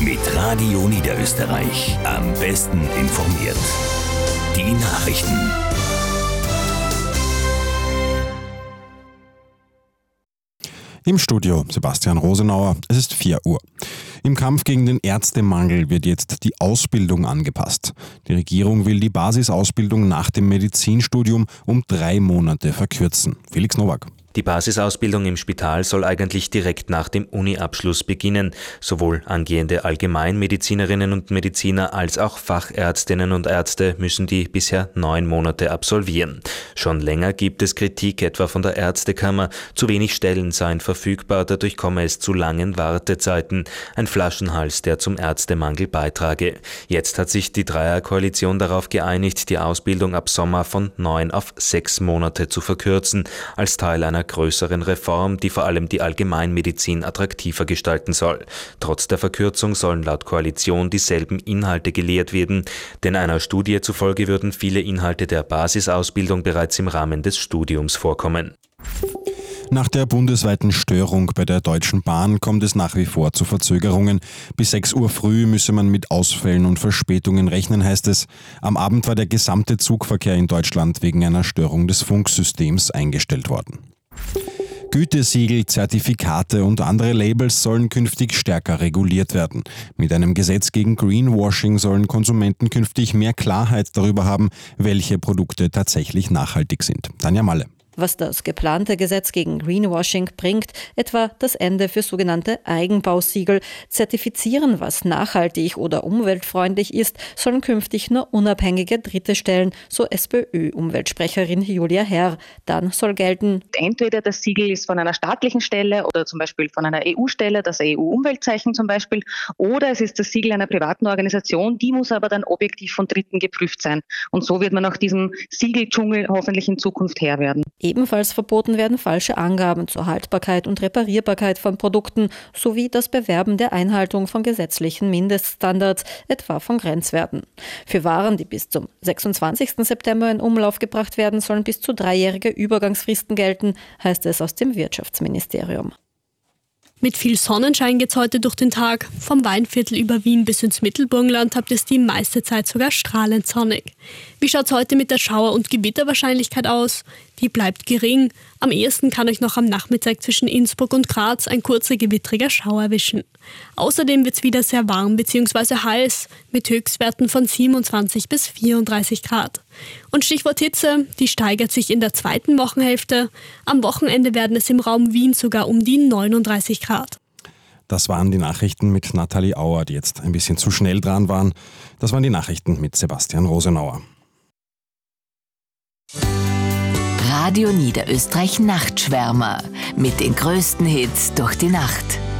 Mit Radio Niederösterreich. Am besten informiert. Die Nachrichten. Im Studio Sebastian Rosenauer. Es ist 4 Uhr. Im Kampf gegen den Ärztemangel wird jetzt die Ausbildung angepasst. Die Regierung will die Basisausbildung nach dem Medizinstudium um 3 Monate verkürzen. Felix Nowak. Die Basisausbildung im Spital soll eigentlich direkt nach dem Uni-Abschluss beginnen. Sowohl angehende Allgemeinmedizinerinnen und Mediziner als auch Fachärztinnen und Ärzte müssen die bisher 9 Monate absolvieren. Schon länger gibt es Kritik, etwa von der Ärztekammer. Zu wenig Stellen seien verfügbar, dadurch komme es zu langen Wartezeiten. Ein Flaschenhals, der zum Ärztemangel beitrage. Jetzt hat sich die Dreierkoalition darauf geeinigt, die Ausbildung ab Sommer von 9 auf 6 Monate zu verkürzen, als Teil einer größeren Reform, die vor allem die Allgemeinmedizin attraktiver gestalten soll. Trotz der Verkürzung sollen laut Koalition dieselben Inhalte gelehrt werden, denn einer Studie zufolge würden viele Inhalte der Basisausbildung bereits im Rahmen des Studiums vorkommen. Nach der bundesweiten Störung bei der Deutschen Bahn kommt es nach wie vor zu Verzögerungen. Bis 6 Uhr früh müsse man mit Ausfällen und Verspätungen rechnen, heißt es. Am Abend war der gesamte Zugverkehr in Deutschland wegen einer Störung des Funksystems eingestellt worden. Gütesiegel, Zertifikate und andere Labels sollen künftig stärker reguliert werden. Mit einem Gesetz gegen Greenwashing sollen Konsumenten künftig mehr Klarheit darüber haben, welche Produkte tatsächlich nachhaltig sind. Tanja Malle. Was das geplante Gesetz gegen Greenwashing bringt, etwa das Ende für sogenannte Eigenbausiegel. Zertifizieren, was nachhaltig oder umweltfreundlich ist, sollen künftig nur unabhängige Dritte stellen, so SPÖ-Umweltsprecherin Julia Herr. Dann soll gelten: Entweder das Siegel ist von einer staatlichen Stelle oder zum Beispiel von einer EU-Stelle, das EU-Umweltzeichen zum Beispiel, oder es ist das Siegel einer privaten Organisation, die muss aber dann objektiv von Dritten geprüft sein. Und so wird man auch diesem Siegeldschungel hoffentlich in Zukunft Herr werden. Ebenfalls verboten werden falsche Angaben zur Haltbarkeit und Reparierbarkeit von Produkten sowie das Bewerben der Einhaltung von gesetzlichen Mindeststandards, etwa von Grenzwerten. Für Waren, die bis zum 26. September in Umlauf gebracht werden, sollen bis zu 3-jährige Übergangsfristen gelten, heißt es aus dem Wirtschaftsministerium. Mit viel Sonnenschein geht's heute durch den Tag. Vom Weinviertel über Wien bis ins Mittelburgenland habt ihr es die meiste Zeit sogar strahlend sonnig. Wie schaut's heute mit der Schauer- und Gewitterwahrscheinlichkeit aus? Die bleibt gering. Am ehesten kann euch noch am Nachmittag zwischen Innsbruck und Graz ein kurzer gewittriger Schauer erwischen. Außerdem wird's wieder sehr warm bzw. heiß mit Höchstwerten von 27 bis 34 Grad. Und Stichwort Hitze, die steigert sich in der zweiten Wochenhälfte. Am Wochenende werden es im Raum Wien sogar um die 39 Grad. Das waren die Nachrichten mit Nathalie Auer, die jetzt ein bisschen zu schnell dran waren. Das waren die Nachrichten mit Sebastian Rosenauer. Radio Niederösterreich Nachtschwärmer mit den größten Hits durch die Nacht.